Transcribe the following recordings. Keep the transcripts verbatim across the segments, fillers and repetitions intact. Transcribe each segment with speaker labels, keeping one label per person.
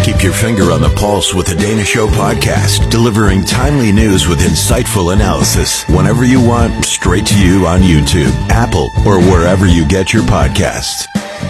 Speaker 1: Keep your finger on the pulse with the Dana Show podcast, delivering timely news with insightful analysis whenever you want, straight to you on YouTube, Apple, or wherever you get your podcasts.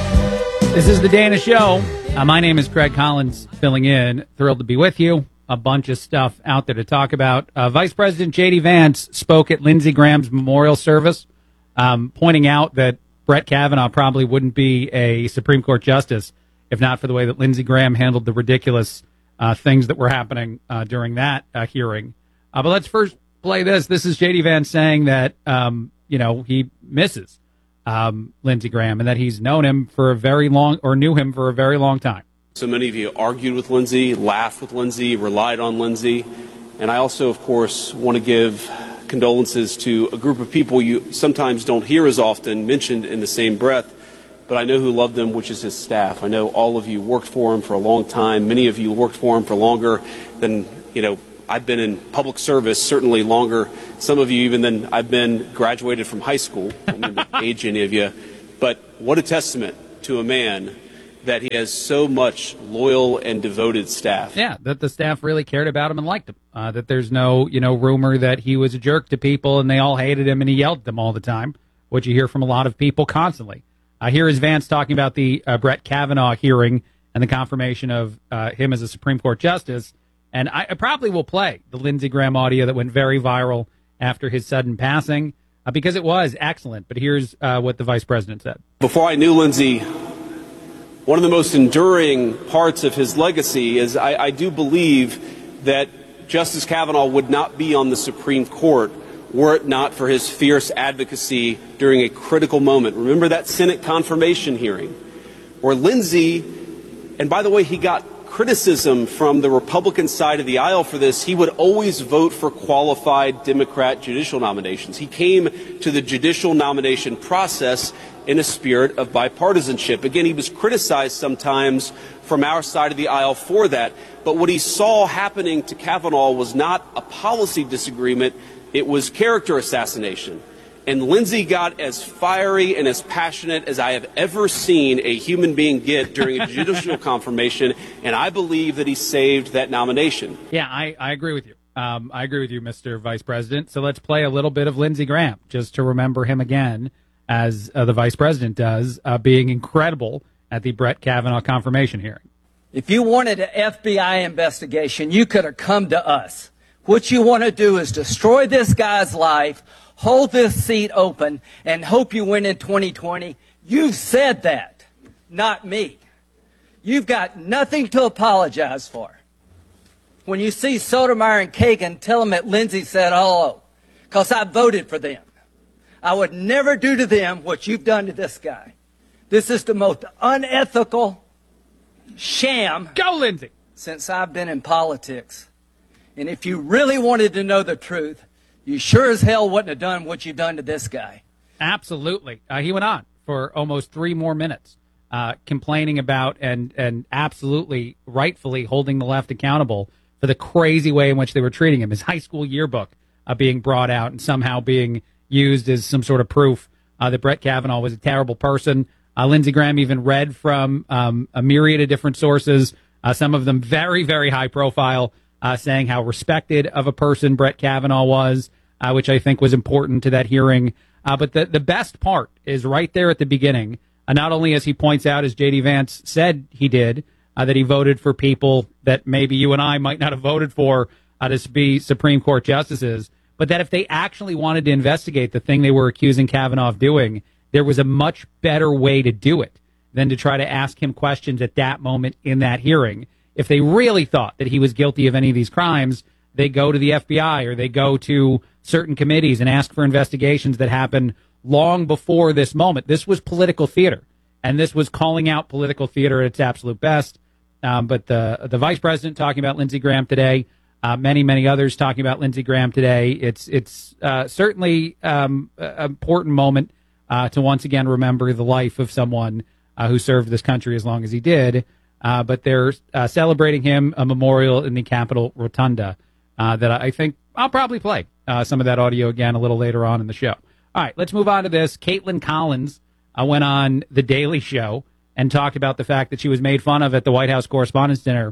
Speaker 2: This is the Dana Show. Uh, my name is Craig Collins, filling in. Thrilled to be with you. A bunch of stuff out there to talk about. Uh, Vice President J D. Vance spoke at Lindsey Graham's memorial service, um, pointing out that Brett Kavanaugh probably wouldn't be a Supreme Court justice if not for the way that Lindsey Graham handled the ridiculous uh, things that were happening uh, during that uh, hearing. Uh, but let's first play this. This is J D. Vance saying that, um, you know, he misses um, Lindsey Graham and that he's known him for a very long, or knew him for a very long time.
Speaker 3: So many of you argued with Lindsey, laughed with Lindsey, relied on Lindsey. And I also, of course, want to give condolences to a group of people you sometimes don't hear as often mentioned in the same breath, but I know who loved him, which is his staff. I know all of you worked for him for a long time. Many of you worked for him for longer than, you know, I've been in public service, certainly longer. Some of you even than I've been graduated from high school. I don't mean to age any of you. But what a testament to a man that he has so much loyal and devoted staff.
Speaker 2: Yeah, that the staff really cared about him and liked him. Uh, that there's no, you know, rumor that he was a jerk to people and they all hated him and he yelled at them all the time, which you hear from a lot of people constantly. Uh, here is Vance talking about the uh, Brett Kavanaugh hearing and the confirmation of uh, him as a Supreme Court justice. And I, I probably will play the Lindsey Graham audio that went very viral after his sudden passing uh, because it was excellent. But here's uh, what the vice president said.
Speaker 3: Before I knew Lindsey, one of the most enduring parts of his legacy is I, I do believe that Justice Kavanaugh would not be on the Supreme Court were it not for his fierce advocacy during a critical moment. Remember that Senate confirmation hearing where Lindsey, and by the way, he got criticism from the Republican side of the aisle for this. He would always vote for qualified Democrat judicial nominations. He came to the judicial nomination process in a spirit of bipartisanship. Again, he was criticized sometimes from our side of the aisle for that. But what he saw happening to Kavanaugh was not a policy disagreement. It was character assassination. And Lindsey got as fiery and as passionate as I have ever seen a human being get during a judicial confirmation, and I believe that he saved that nomination.
Speaker 2: Yeah, I, I agree with you. Um, I agree with you, Mister Vice President. So let's play a little bit of Lindsey Graham, just to remember him again, as uh, the Vice President does, uh, being incredible at the Brett Kavanaugh confirmation hearing.
Speaker 4: If you wanted an F B I investigation, you could have come to us. What you want to do is destroy this guy's life, hold this seat open, and hope you win in twenty twenty. You've said that, not me. You've got nothing to apologize for. When you see Sotomayor and Kagan, tell them that Lindsey said hello, because I voted for them. I would never do to them what you've done to this guy. This is the most unethical sham
Speaker 2: Go, Lindsey!
Speaker 4: Since I've been in politics. And if you really wanted to know the truth, you sure as hell wouldn't have done what you've done to this guy.
Speaker 2: Absolutely. Uh, he went on for almost three more minutes, uh, complaining about and, and absolutely rightfully holding the left accountable for the crazy way in which they were treating him. His high school yearbook uh, being brought out and somehow being used as some sort of proof uh, that Brett Kavanaugh was a terrible person. Uh, Lindsey Graham even read from um, a myriad of different sources, uh, some of them very, very high profile, Uh, saying how respected of a person Brett Kavanaugh was, uh, which I think was important to that hearing. Uh, but the, the best part is right there at the beginning, uh, not only as he points out, as J D. Vance said he did, uh, that he voted for people that maybe you and I might not have voted for uh, to be Supreme Court justices, but that if they actually wanted to investigate the thing they were accusing Kavanaugh of doing, there was a much better way to do it than to try to ask him questions at that moment in that hearing. If they really thought that he was guilty of any of these crimes, they go to the F B I or they go to certain committees and ask for investigations that happen long before this moment. This was political theater, and this was calling out political theater at its absolute best. Um, but the the vice president talking about Lindsey Graham today, uh, many, many others talking about Lindsey Graham today. It's it's uh, certainly um, an important moment uh, to once again remember the life of someone uh, who served this country as long as he did. Uh, but they're uh, celebrating him a memorial in the Capitol Rotunda uh, that I think I'll probably play uh, some of that audio again a little later on in the show. All right, let's move on to this. Caitlin Collins uh, went on The Daily Show and talked about the fact that she was made fun of at the White House Correspondents' Dinner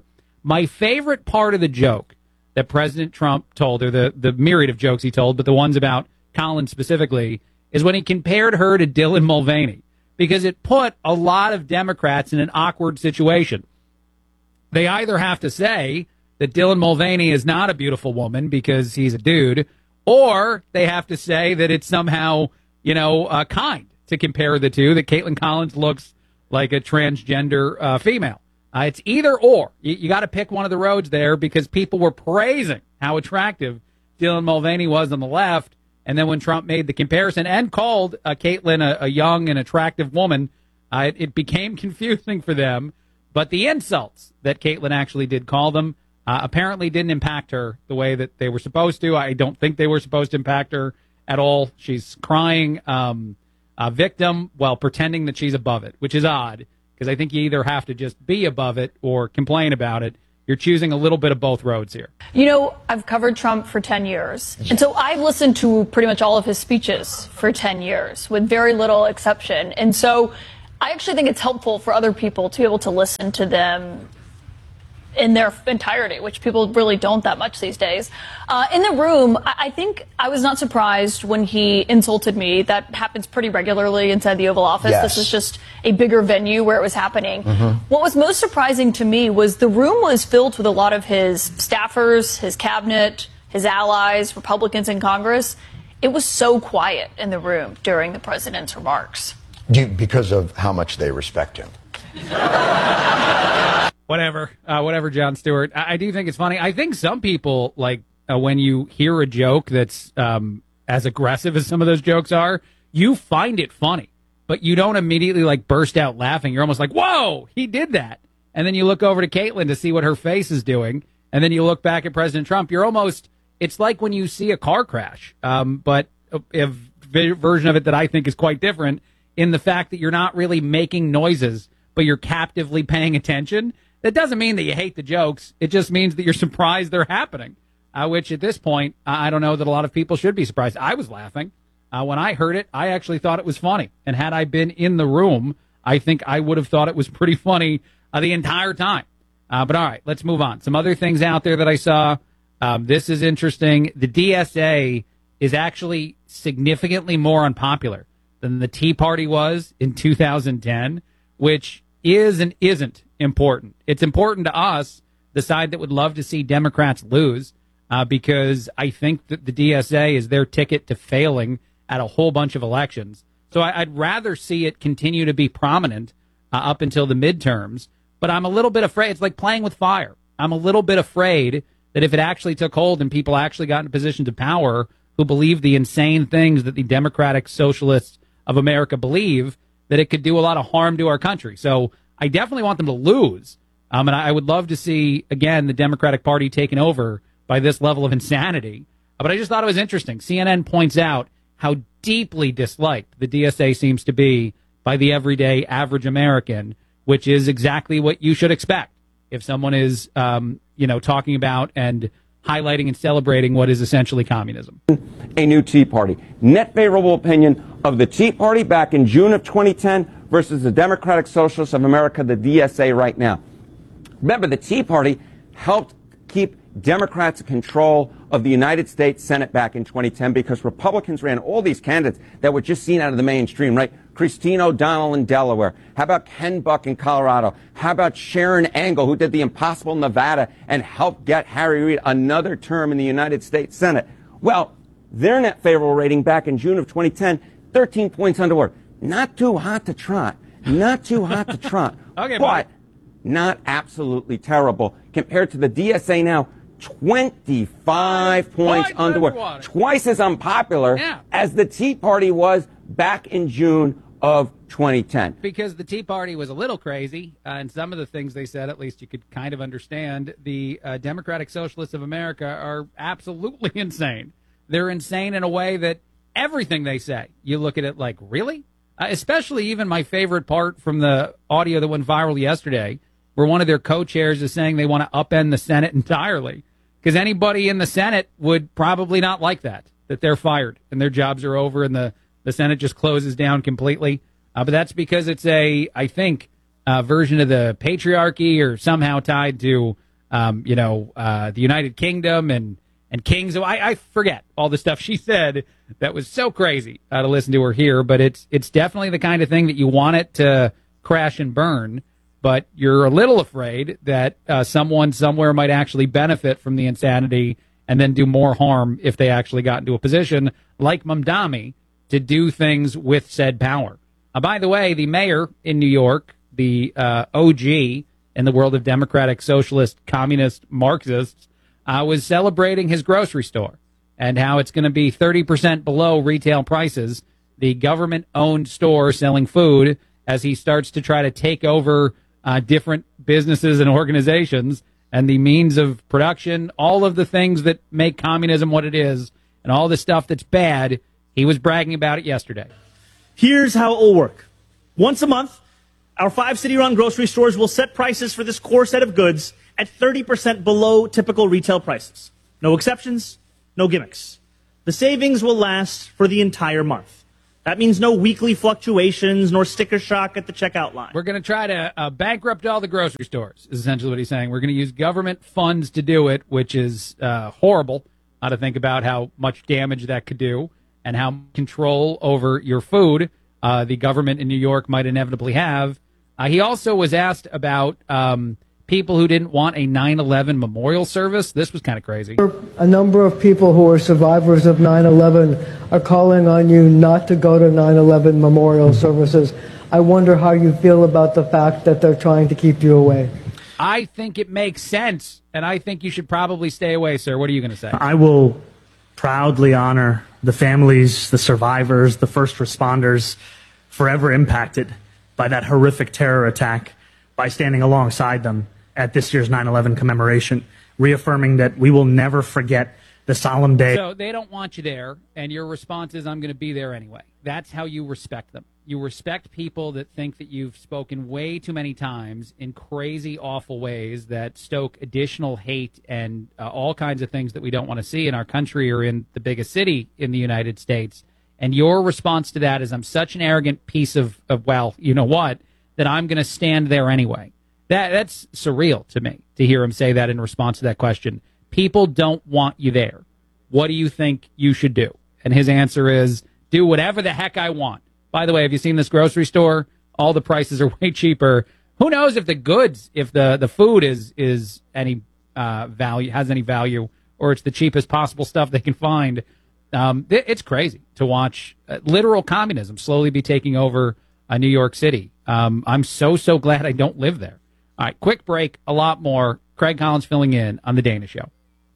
Speaker 2: My favorite part of the joke that President Trump told, or the, the myriad of jokes he told, but the ones about Collins specifically, is when he compared her to Dylan Mulvaney, because it put a lot of Democrats in an awkward situation. They either have to say that Dylan Mulvaney is not a beautiful woman because he's a dude, or they have to say that it's somehow, you know, uh, kind to compare the two, that Caitlin Collins looks like a transgender uh, female. Uh, it's either or. You, you got to pick one of the roads there, because people were praising how attractive Dylan Mulvaney was on the left. And then when Trump made the comparison and called uh, Caitlin a, a young and attractive woman, uh, it, it became confusing for them. But the insults that Caitlin actually did call them uh, apparently didn't impact her the way that they were supposed to. I don't think they were supposed to impact her at all. She's crying um, a victim while pretending that she's above it, which is odd, because I think you either have to just be above it or complain about it. You're choosing a little bit of both roads here.
Speaker 5: You know, I've covered Trump for ten years. And so I've listened to pretty much all of his speeches for ten years, with very little exception. And so I actually think it's helpful for other people to be able to listen to them in their entirety, which people really don't that much these days. Uh, in the room, I, I think I was not surprised when he insulted me. That happens pretty regularly inside the Oval Office.
Speaker 6: Yes.
Speaker 5: This is just a bigger venue where it was happening.
Speaker 6: Mm-hmm.
Speaker 5: What was most surprising to me was the room was filled with a lot of his staffers, his cabinet, his allies, Republicans in Congress. It was so quiet in the room during the president's remarks.
Speaker 6: Do you, because of how much they respect him.
Speaker 2: Whatever, uh, whatever, Jon Stewart. I, I do think it's funny. I think some people, like, uh, when you hear a joke that's um, as aggressive as some of those jokes are, you find it funny, but you don't immediately, like, burst out laughing. You're almost like, whoa, he did that. And then you look over to Caitlin to see what her face is doing, and then you look back at President Trump. You're almost, it's like when you see a car crash, um, but a, a version of it that I think is quite different in the fact that you're not really making noises, but you're captively paying attention. That doesn't mean that you hate the jokes. It just means that you're surprised they're happening, uh, which at this point, I don't know that a lot of people should be surprised. I was laughing. Uh, when I heard it, I actually thought it was funny. And had I been in the room, I think I would have thought it was pretty funny uh, the entire time. Uh, but all right, let's move on. Some other things out there that I saw. Um, this is interesting. The D S A is actually significantly more unpopular than the Tea Party was in two thousand ten, which is and isn't important. It's important to us, the side that would love to see Democrats lose, uh, because I think that the D S A is their ticket to failing at a whole bunch of elections. So I, I'd rather see it continue to be prominent uh, up until the midterms. But I'm a little bit afraid. It's like playing with fire. I'm a little bit afraid that if it actually took hold and people actually got into positions of power who believe the insane things that the Democratic Socialists of America believe, that it could do a lot of harm to our country. So I definitely want them to lose. Um, and I, I would love to see, again, the Democratic Party taken over by this level of insanity. But I just thought it was interesting. C N N points out how deeply disliked the D S A seems to be by the everyday average American, which is exactly what you should expect if someone is, um, you know, talking about and highlighting and celebrating what is essentially communism.
Speaker 7: A new Tea Party. Net favorable opinion of the Tea Party back in June of twenty ten versus the Democratic Socialists of America, the D S A, right now. Remember, the Tea Party helped keep Democrats in control of the United States Senate back in twenty ten because Republicans ran all these candidates that were just seen out of the mainstream, right? Christine O'Donnell in Delaware. How about Ken Buck in Colorado? How about Sharon Angle, who did the impossible in Nevada and helped get Harry Reid another term in the United States Senate? Well, their net favorable rating back in June of twenty ten, thirteen points underwater. Not too hot to trot. Not too hot to trot.
Speaker 2: Okay,
Speaker 7: but not absolutely terrible. Compared to the D S A now, twenty-five points
Speaker 2: Points
Speaker 7: underwater.
Speaker 2: underwater.
Speaker 7: Twice as unpopular
Speaker 2: Yeah.
Speaker 7: as the Tea Party was back in June of twenty ten.
Speaker 2: Because the Tea Party was a little crazy, uh, and some of the things they said, at least you could kind of understand. The uh, Democratic Socialists of America are absolutely insane. They're insane in a way that everything they say, you look at it like, really? Uh, especially even my favorite part from the audio that went viral yesterday, where one of their co-chairs is saying they want to upend the Senate entirely. Because anybody in the Senate would probably not like that, that they're fired and their jobs are over and the, the Senate just closes down completely. Uh, but that's because it's a, I think, uh, version of the patriarchy or somehow tied to um, you know, uh, the United Kingdom and, and kings. I, I forget all the stuff she said that was so crazy uh, to listen to her here, but it's it's definitely the kind of thing that you want it to crash and burn, but you're a little afraid that uh, someone somewhere might actually benefit from the insanity and then do more harm if they actually got into a position like Mamdani to do things with said power. Uh, by the way, the mayor in New York, the uh, O G in the world of Democratic, Socialist, Communist, Marxists, uh, was celebrating his grocery store and how it's going to be thirty percent below retail prices, the government-owned store selling food, as he starts to try to take over uh, different businesses and organizations and the means of production, all of the things that make communism what it is, and all the stuff that's bad. He was bragging about it yesterday.
Speaker 8: Here's how it will work. Once a month, our five city-run grocery stores will set prices for this core set of goods at thirty percent below typical retail prices. No exceptions, no gimmicks. The savings will last for the entire month. That means no weekly fluctuations nor sticker shock at the checkout line.
Speaker 2: We're going to try to uh, bankrupt all the grocery stores, is essentially what he's saying. We're going to use government funds to do it, which is uh, horrible uh, to think about how much damage that could do and how control over your food uh, the government in New York might inevitably have. Uh, he also was asked about um, people who didn't want a nine eleven memorial service. This was kind of crazy.
Speaker 9: A number of people who are survivors of nine eleven are calling on you not to go to nine eleven memorial services. I wonder how you feel about the fact that they're trying to keep you away.
Speaker 2: I think it makes sense, and I think you should probably stay away, sir. What are you going to say?
Speaker 8: I will proudly honor the families, the survivors, the first responders forever impacted by that horrific terror attack by standing alongside them at this year's nine eleven commemoration, reaffirming that we will never forget the solemn day.
Speaker 2: So they don't want you there, and your response is, I'm going to be there anyway. That's how you respect them. You respect people that think that you've spoken way too many times in crazy, awful ways that stoke additional hate and uh, all kinds of things that we don't want to see in our country or in the biggest city in the United States. And your response to that is, I'm such an arrogant piece of, of well, you know what, that I'm going to stand there anyway. That That's surreal to me, to hear him say that in response to that question. People don't want you there. What do you think you should do? And his answer is, do whatever the heck I want. By the way, have you seen this grocery store? All the prices are way cheaper. Who knows if the goods, if the, the food is is any uh, value, has any value, or it's the cheapest possible stuff they can find. Um, it's crazy to watch uh, literal communism slowly be taking over uh, New York City. Um, I'm so, so glad I don't live there. All right, quick break, a lot more. Craig Collins filling in on The Dana Show.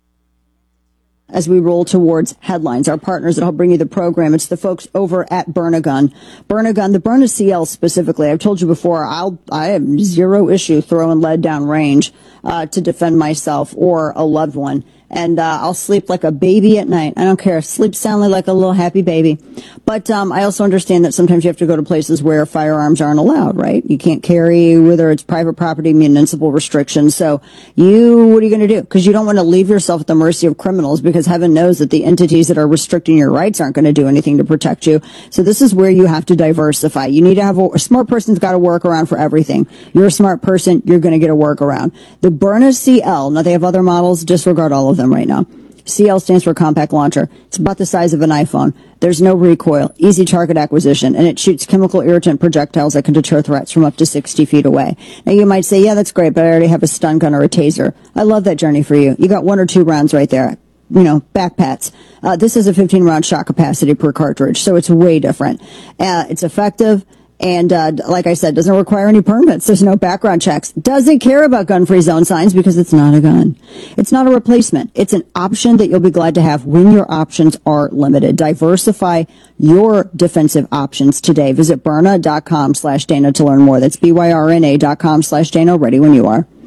Speaker 10: As we roll towards headlines, our partners that help bring you the program, it's the folks over at Burnagun. Burnagun, the Byrna C L specifically. I've told you before, I'll, I have zero issue throwing lead down range uh, to defend myself or a loved one. And uh, I'll sleep like a baby at night. I don't care. Sleep soundly like a little happy baby. But um, I also understand that sometimes you have to go to places where firearms aren't allowed, right? You can't carry, whether it's private property, municipal restrictions. So you, what are you going to do? Because you don't want to leave yourself at the mercy of criminals, because heaven knows that the entities that are restricting your rights aren't going to do anything to protect you. So this is where you have to diversify. You need to have a, a smart person's got a workaround for everything. You're a smart person, you're going to get a workaround. The Byrna C L, now they have other models, disregard all of them right now. C L stands for compact launcher. It's about the size of an iPhone. There's no recoil, easy target acquisition, and it shoots chemical irritant projectiles that can deter threats from up to sixty feet away. Now you might say, yeah, that's great, but I already have a stun gun or a taser. I love that journey for you. You got one or two rounds right there. You know, backpats. Uh, this is a fifteen round shot capacity per cartridge, so it's way different. Uh, it's effective. And uh, like I said, doesn't require any permits. There's no background checks. Doesn't care about gun-free zone signs because it's not a gun. It's not a replacement. It's an option that you'll be glad to have when your options are limited. Diversify your defensive options today. Visit Byrna.com slash Dana to learn more. That's B-Y-R-N-A dot com slash Dana. Ready when you are.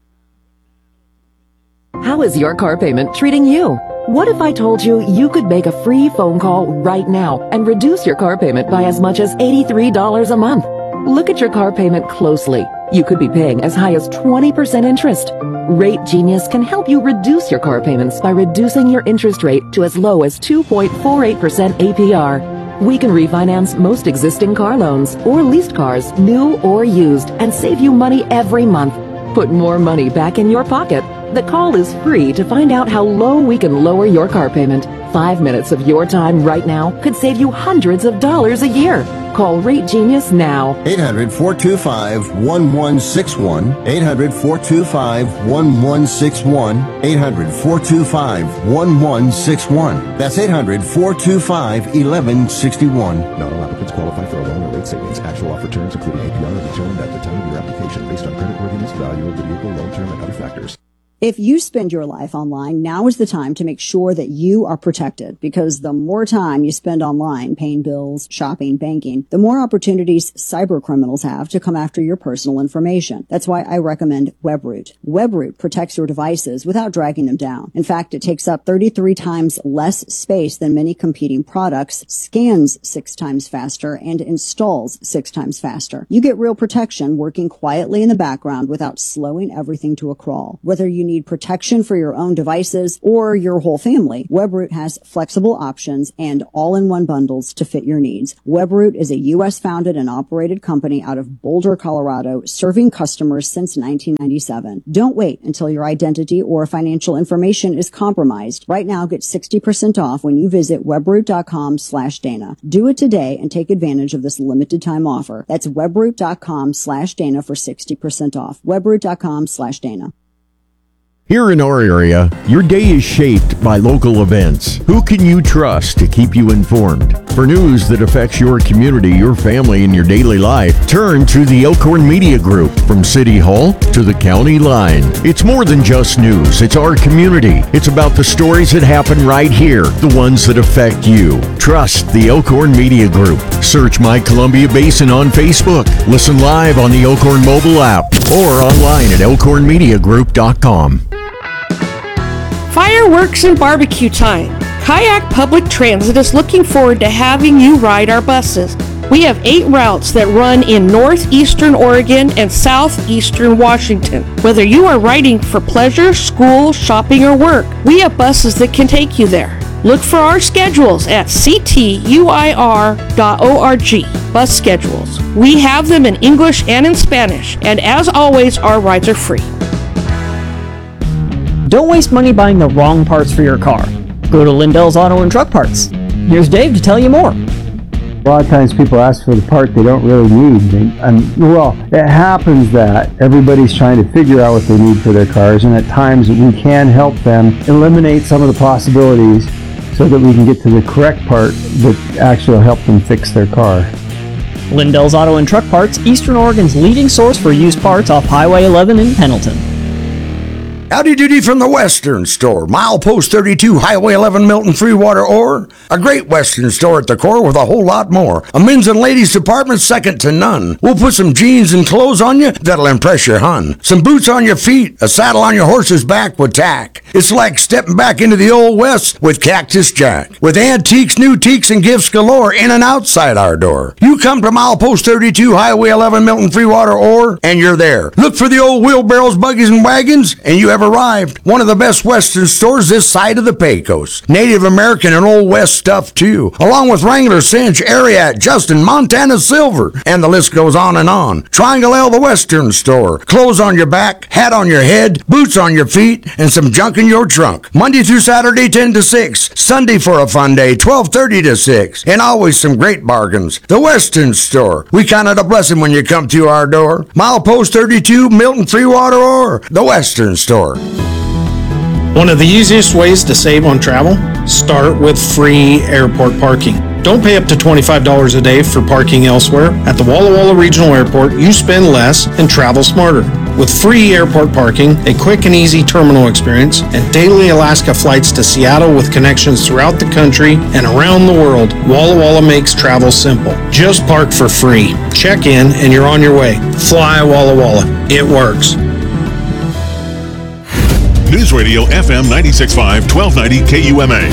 Speaker 11: How is your car payment treating you? What if I told you you could make a free phone call right now and reduce your car payment by as much as eighty-three dollars a month? Look at your car payment closely. You could be paying as high as twenty percent interest. Rate Genius can help you reduce your car payments by reducing your interest rate to as low as two point four eight percent A P R. We can refinance most existing car loans or leased cars, new or used, and save you money every month. Put more money back in your pocket. The call is free to find out how low we can lower your car payment. Five minutes of your time right now could save you hundreds of dollars a year. Call Rate Genius now.
Speaker 12: eight hundred, four two five, one one six one. eight hundred, four two five, one one six one. eight hundred, four two five, one one six one. That's eight hundred, four two five, one one six one.
Speaker 13: Not all applicants qualify for a loan or rate savings. Actual offer terms, including A P R, are determined at the time of your application based on creditworthiness, value of the vehicle, loan term, and other factors.
Speaker 10: If you spend your life online, now is the time to make sure that you are protected, because the more time you spend online paying bills, shopping, banking, the more opportunities cyber criminals have to come after your personal information. That's why I recommend WebRoot. WebRoot protects your devices without dragging them down. In fact, it takes up thirty-three times less space than many competing products, scans six times faster, and installs six times faster. You get real protection working quietly in the background without slowing everything to a crawl. Whether you need protection for your own devices or your whole family, WebRoot has flexible options and all-in-one bundles to fit your needs. WebRoot is a U S founded and operated company out of Boulder, Colorado, serving customers since nineteen ninety-seven. Don't wait until your identity or financial information is compromised. Right now, get sixty percent off when you visit webroot.com slash Dana. Do it today and take advantage of this limited time offer. That's webroot.com slash Dana for sixty percent off. webroot.com slash Dana.
Speaker 14: Here in our area, your day is shaped by local events. Who can you trust to keep you informed? For news that affects your community, your family, and your daily life, turn to the Elkhorn Media Group. From City Hall to the county line. It's more than just news. It's our community. It's about the stories that happen right here, the ones that affect you. Trust the Elkhorn Media Group. Search My Columbia Basin on Facebook. Listen live on the Elkhorn mobile app or online at elkhorn media group dot com.
Speaker 15: Fireworks and barbecue time. Kayak Public Transit is looking forward to having you ride our buses. We have eight routes that run in northeastern Oregon and southeastern Washington. Whether you are riding for pleasure, school, shopping, or work, we have buses that can take you there. Look for our schedules at c t u i r dot org. Bus schedules. We have them in English and in Spanish, and as always, our rides are free.
Speaker 16: Don't waste money buying the wrong parts for your car. Go to Lindell's Auto and Truck Parts. Here's Dave to tell you more.
Speaker 17: A lot of times people ask for the part they don't really need. And, and well, it happens that everybody's trying to figure out what they need for their cars, and at times we can help them eliminate some of the possibilities so that we can get to the correct part that actually will help them fix their car.
Speaker 16: Lindell's Auto and Truck Parts, Eastern Oregon's leading source for used parts off Highway eleven in Pendleton.
Speaker 18: Howdy doody from the Western Store. Milepost thirty-two, Highway eleven, Milton, Freewater, Ore. A great Western store at the core with a whole lot more. A men's and ladies department second to none. We'll put some jeans and clothes on you that'll impress your hun. Some boots on your feet, a saddle on your horse's back with tack. It's like stepping back into the old West with Cactus Jack. With antiques, new teaks, and gifts galore in and outside our door. You come to Milepost thirty-two, Highway eleven, Milton, Freewater, Ore, and you're there. Look for the old wheelbarrows, buggies, and wagons, and you have arrived. One of the best Western stores this side of the Pecos. Native American and Old West stuff too, along with Wrangler, Cinch, Ariat, Justin, Montana Silver, and the list goes on and on. Triangle L, the Western Store. Clothes on your back, hat on your head, boots on your feet, and some junk in your trunk. Monday through Saturday, ten to six. Sunday for a fun day, twelve thirty to six. And always some great bargains. The Western Store. We count it a blessing when you come to our door. Milepost thirty-two, Milton, Freewater, or the Western Store.
Speaker 19: One of the easiest ways to save on travel? Start with free airport parking. Don't pay up to twenty-five dollars a day for parking elsewhere. At the Walla Walla Regional Airport, you spend less and travel smarter. With free airport parking, a quick and easy terminal experience, and daily Alaska flights to Seattle with connections throughout the country and around the world, Walla Walla makes travel simple. Just park for free. Check in and you're on your way. Fly Walla Walla. It works.
Speaker 20: News Radio F M ninety-six point five, twelve ninety K U M A.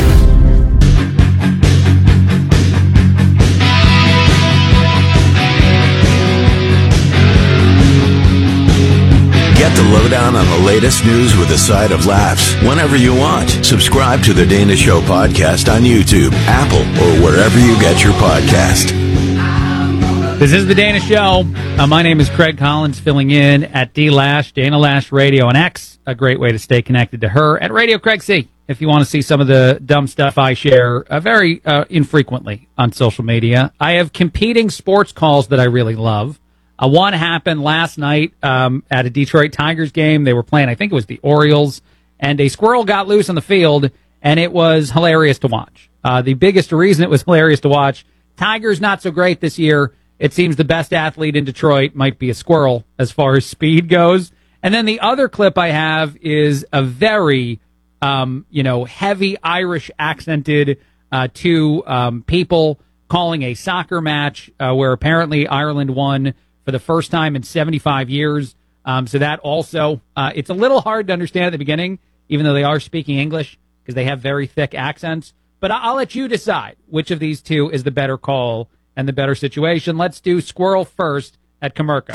Speaker 1: Get the lowdown on the latest news with a side of laughs whenever you want. Subscribe to the Dana Show podcast on YouTube, Apple, or wherever you get your podcast.
Speaker 2: This is the Dana Show. Uh, my name is Craig Collins, filling in at D Lash, Dana Lash Radio on X. A great way to stay connected to her at Radio Craig C. If you want to see some of the dumb stuff I share uh, very uh, infrequently on social media. I have competing sports calls that I really love. Uh, one happened last night um, at a Detroit Tigers game. They were playing, I think it was the Orioles, and a squirrel got loose on the field, and it was hilarious to watch. Uh, the biggest reason it was hilarious to watch, Tigers not so great this year. It seems the best athlete in Detroit might be a squirrel as far as speed goes. And then the other clip I have is a very, um, you know, heavy Irish accented uh, two um, people calling a soccer match uh, where apparently Ireland won for the first time in seventy-five years. Um, so that also, uh, it's a little hard to understand at the beginning, even though they are speaking English because they have very thick accents. But I'll let you decide which of these two is the better call and the better situation. Let's do Squirrel first at Comerica.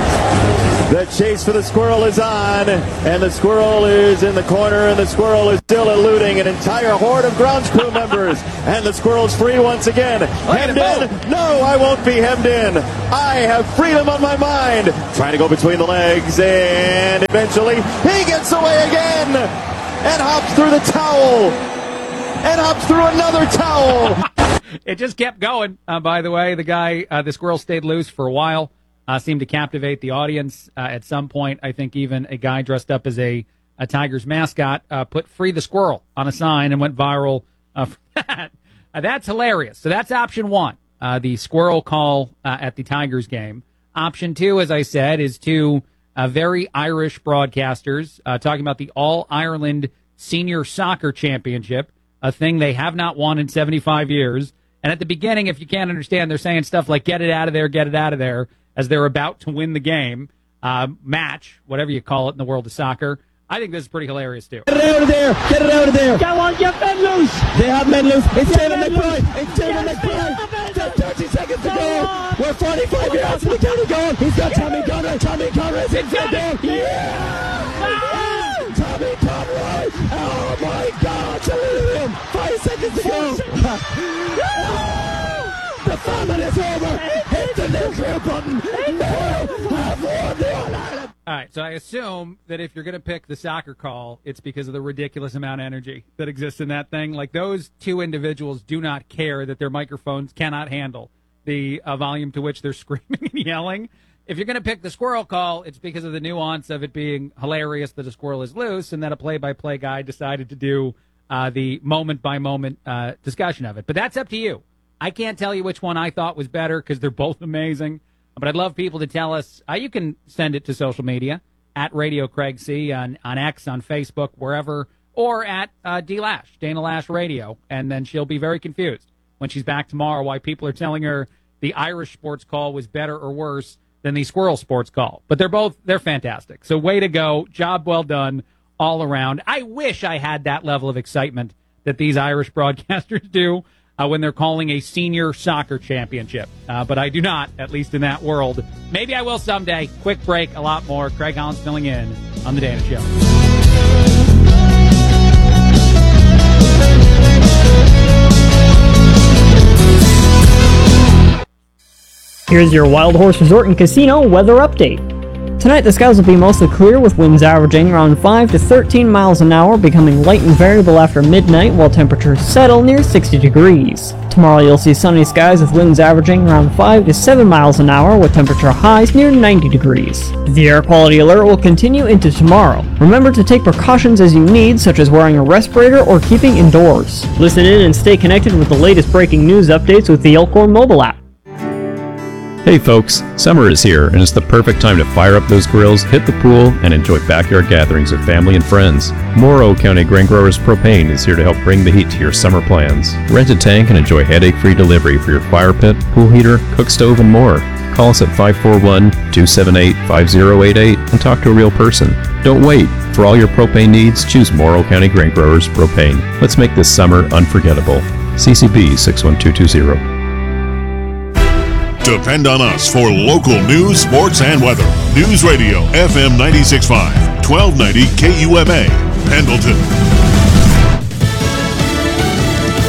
Speaker 21: The chase for the squirrel is on, and the squirrel is in the corner, and the squirrel is still eluding an entire horde of grounds crew members. And the squirrel's free once again. Hemmed in? No, I won't be hemmed in. I have freedom on my mind. Trying to go between the legs, and eventually he gets away again and hops through the towel and hops through another towel.
Speaker 2: It just kept going, uh, by the way. The guy, uh, the squirrel stayed loose for a while, uh, seemed to captivate the audience. Uh, at some point, I think even a guy dressed up as a, a Tigers mascot uh, put "Free the Squirrel" on a sign and went viral uh, for that. Uh, that's hilarious. So that's option one, uh, the squirrel call uh, at the Tigers game. Option two, as I said, is two uh, very Irish broadcasters uh, talking about the All-Ireland Senior Soccer Championship, a thing they have not won in seventy-five years. And at the beginning, if you can't understand, they're saying stuff like, get it out of there, get it out of there, as they're about to win the game, uh, match, whatever you call it in the world of soccer. I think this is pretty hilarious, too.
Speaker 21: Get it out of there! Get it out of there!
Speaker 22: Come on, get men loose!
Speaker 21: They have men loose! It's David
Speaker 22: men
Speaker 21: McBride! It's David McBride! thirty seconds to go! We're forty-five yards from the county goal! He's got Tommy Conroy! Tommy Conroy is in for the goal! Yeah! Tommy Conroy! Oh my God! Salute him! Five seconds to go! The famine is over! Hit the nuclear button! Now have won the All-Ireland!
Speaker 2: All right, so I assume that if you're going to pick the soccer call, it's because of the ridiculous amount of energy that exists in that thing. Like, those two individuals do not care that their microphones cannot handle the uh, volume to which they're screaming and yelling. If you're going to pick the squirrel call, it's because of the nuance of it being hilarious that a squirrel is loose and that a play-by-play guy decided to do uh, the moment-by-moment uh, discussion of it. But that's up to you. I can't tell you which one I thought was better because they're both amazing. But I'd love people to tell us. Uh, you can send it to social media, at Radio Craig C, on, on X, on Facebook, wherever, or at uh, D Lash, Dana Lash Radio. And then she'll be very confused when she's back tomorrow why people are telling her the Irish sports call was better or worse than the squirrel sports call. But they're both, they're fantastic. So way to go. Job well done all around. I wish I had that level of excitement that these Irish broadcasters do uh, when they're calling a senior soccer championship. Uh, but I do not, at least in that world. Maybe I will someday. Quick break, a lot more. Craig Collins filling in on The Dana Show.
Speaker 16: Here's your Wild Horse Resort and Casino weather update. Tonight the skies will be mostly clear with winds averaging around five to thirteen miles an hour, becoming light and variable after midnight while temperatures settle near sixty degrees. Tomorrow you'll see sunny skies with winds averaging around five to seven miles an hour with temperature highs near ninety degrees. The air quality alert will continue into tomorrow. Remember to take precautions as you need, such as wearing a respirator or keeping indoors. Listen in and stay connected with the latest breaking news updates with the Elkhorn mobile app.
Speaker 23: Hey folks, summer is here and it's the perfect time to fire up those grills, hit the pool, and enjoy backyard gatherings with family and friends. Morrow County Grain Growers Propane is here to help bring the heat to your summer plans. Rent a tank and enjoy headache-free delivery for your fire pit, pool heater, cook stove, and more. Call us at five four one, two seven eight, five zero eight eight and talk to a real person. Don't wait. For all your propane needs, choose Morrow County Grain Growers Propane. Let's make this summer unforgettable. C C B six one two two zero.
Speaker 20: Depend on us for local news, sports, and weather. News Radio, F M ninety-six point five, twelve ninety K U M A, Pendleton.
Speaker 24: Strike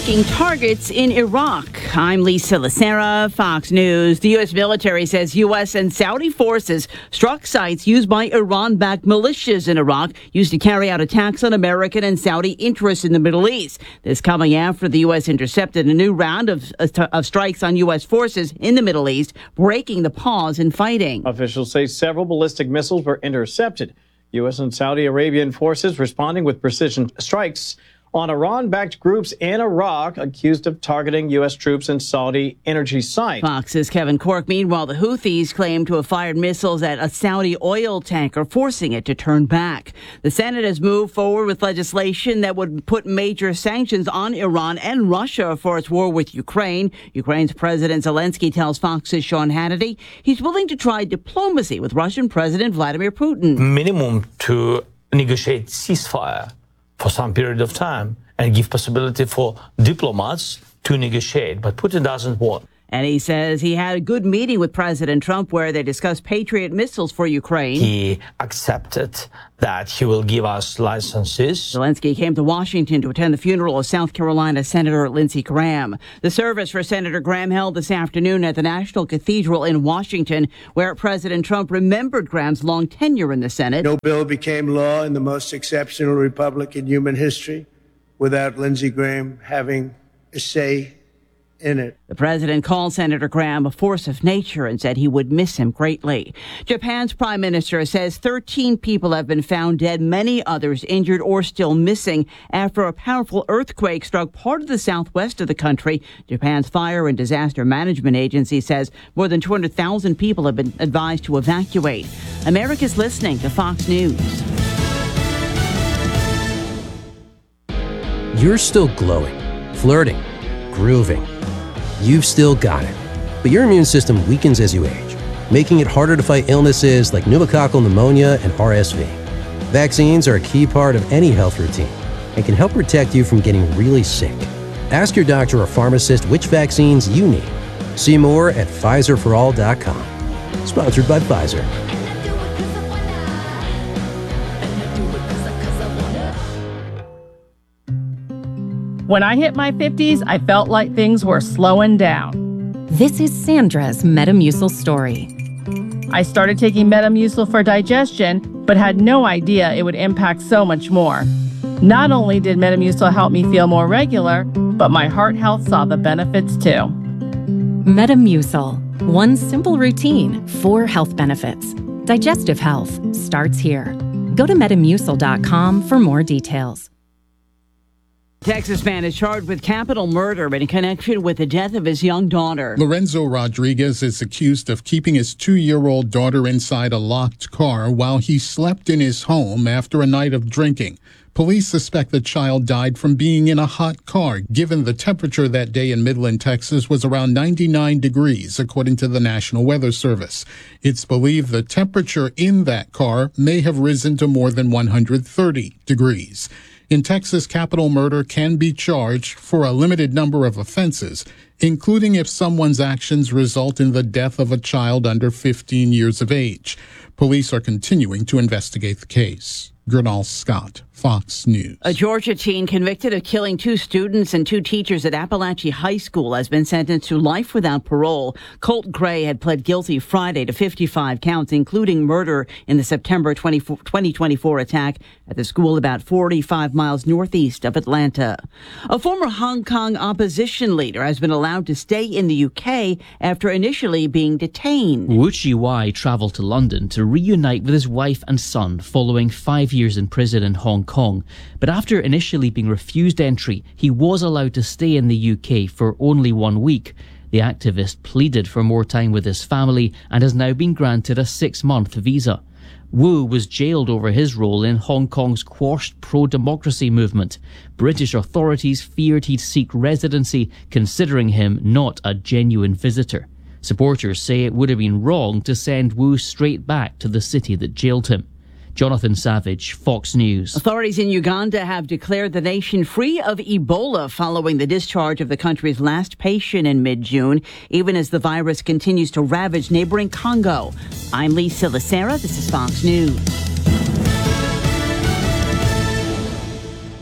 Speaker 3: striking targets in Iraq. I'm Lisa Lacera, Fox News. The U S military says U S and Saudi forces struck sites used by Iran-backed militias in Iraq used to carry out attacks on American and Saudi interests in the Middle East. This coming after the U S intercepted a new round of, of strikes on U S forces in the Middle East, breaking the pause in fighting.
Speaker 4: Officials say several ballistic missiles were intercepted. U S and Saudi Arabian forces responding with precision strikes on Iran-backed groups in Iraq accused of targeting U S troops in Saudi energy sites.
Speaker 3: Fox's Kevin Corke. Meanwhile, the Houthis claim to have fired missiles at a Saudi oil tanker, forcing it to turn back. The Senate has moved forward with legislation that would put major sanctions on Iran and Russia for its war with Ukraine. Ukraine's President Zelensky tells Fox's Sean Hannity he's willing to try diplomacy with Russian President Vladimir Putin.
Speaker 22: Minimum to negotiate ceasefire for some period of time and give possibility for diplomats to negotiate. But Putin doesn't want.
Speaker 3: And he says he had a good meeting with President Trump where they discussed Patriot missiles for Ukraine.
Speaker 22: He accepted that he will give us licenses.
Speaker 3: Zelensky came to Washington to attend the funeral of South Carolina Senator Lindsey Graham. The service for Senator Graham held this afternoon at the National Cathedral in Washington, where President Trump remembered Graham's long tenure in the Senate.
Speaker 24: No bill became law in the most exceptional republic in human history without Lindsey Graham having a say in it.
Speaker 3: The president called Senator Graham a force of nature and said he would miss him greatly. Japan's prime minister says thirteen people have been found dead, many others injured or still missing after a powerful earthquake struck part of the southwest of the country. Japan's Fire and Disaster Management Agency says more than two hundred thousand people have been advised to evacuate. America's listening to Fox News.
Speaker 25: You're still glowing, flirting, grooving. You've still got it. But your immune system weakens as you age, making it harder to fight illnesses like pneumococcal pneumonia and R S V. Vaccines are a key part of any health routine and can help protect you from getting really sick. Ask your doctor or pharmacist which vaccines you need. See more at Pfizer for all dot com. Sponsored by Pfizer.
Speaker 26: When I hit my fifties, I felt like things were slowing down.
Speaker 27: This is Sandra's Metamucil story.
Speaker 26: I started taking Metamucil for digestion, but had no idea it would impact so much more. Not only did Metamucil help me feel more regular, but my heart health saw the benefits too.
Speaker 27: Metamucil. One simple routine, four health benefits. Digestive health starts here. Go to metamucil dot com for more details.
Speaker 3: Texas man is charged with capital murder in connection with the death of his young daughter.
Speaker 28: Lorenzo Rodriguez is accused of keeping his two-year-old daughter inside a locked car while he slept in his home after a night of drinking. Police suspect the child died from being in a hot car, given the temperature that day in Midland, Texas was around ninety-nine degrees, according to the National Weather Service. It's believed the temperature in that car may have risen to more than one hundred thirty degrees. In Texas, capital murder can be charged for a limited number of offenses, including if someone's actions result in the death of a child under fifteen years of age. Police are continuing to investigate the case. Gernal Scott, Fox News.
Speaker 3: A Georgia teen convicted of killing two students and two teachers at Appalachia High School has been sentenced to life without parole. Colt Gray had pled guilty Friday to fifty-five counts, including murder in the September twenty twenty-four attack at the school about forty-five miles northeast of Atlanta. A former Hong Kong opposition leader has been allowed to stay in the U K after initially being detained.
Speaker 29: Wu Chi-wai travelled to London to reunite with his wife and son following five years in prison in Hong Kong. But after initially being refused entry, he was allowed to stay in the U K for only one week. The activist pleaded for more time with his family and has now been granted a six-month visa. Wu was jailed over his role in Hong Kong's quashed pro-democracy movement. British authorities feared he'd seek residency, considering him not a genuine visitor. Supporters say it would have been wrong to send Wu straight back to the city that jailed him. Jonathan Savage, Fox News.
Speaker 3: Authorities in Uganda have declared the nation free of Ebola following the discharge of the country's last patient in mid-June, even as the virus continues to ravage neighboring Congo. I'm Lisa Lacera. This is Fox News.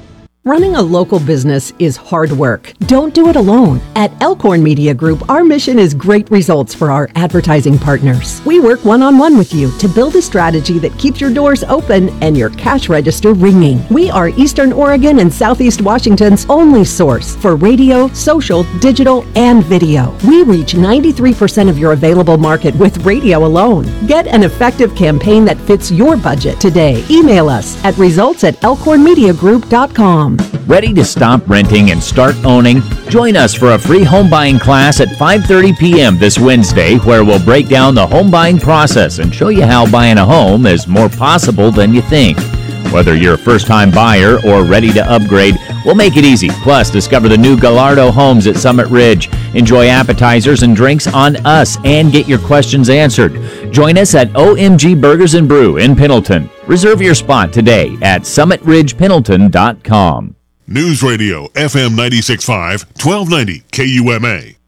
Speaker 5: Running a local business is hard work. Don't do it alone. At Elkhorn Media Group, our mission is great results for our advertising partners. We work one-on-one with you to build a strategy that keeps your doors open and your cash register ringing. We are Eastern Oregon and Southeast Washington's only source for radio, social, digital, and video. We reach ninety-three percent of your available market with radio alone. Get an effective campaign that fits your budget today. Email us at results at elkhorn media group dot com.
Speaker 6: Ready to stop renting and start owning? Join us for a free home buying class at five thirty p.m. this Wednesday, where we'll break down the home buying process and show you how buying a home is more possible than you think. Whether you're a first-time buyer or ready to upgrade, we'll make it easy. Plus, discover the new Gallardo Homes at Summit Ridge. Enjoy appetizers and drinks on us and get your questions answered. Join us at O M G Burgers and Brew in Pendleton. Reserve your spot today at summit ridge pendleton dot com.
Speaker 20: News Radio F M ninety-six point five, twelve ninety K U M A.